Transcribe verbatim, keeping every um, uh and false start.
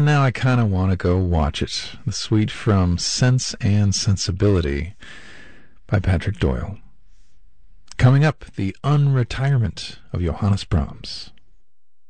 and now I kind of want to go watch it. The suite from Sense and Sensibility by Patrick Doyle. Coming up, the unretirement of Johannes Brahms.